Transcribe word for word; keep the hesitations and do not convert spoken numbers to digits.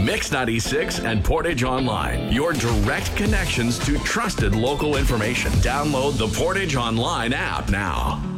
Mix ninety-six and Portage Online, your direct connections to trusted local information. Download the Portage Online app now.